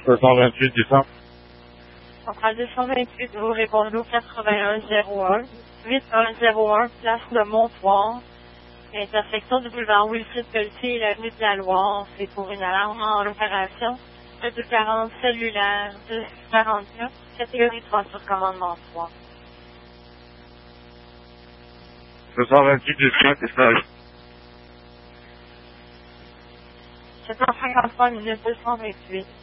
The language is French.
228 descend. Centrale 228, vous répondez au 8101, 8101, place de Montoire, intersection du boulevard Wilfrid-Pelletier et l'avenue de la Loire. C'est pour une alarme en opération. 240 cellulaire, 249, catégorie 3 sur commandement 3. 228 descend, descend. 753 minutes 228.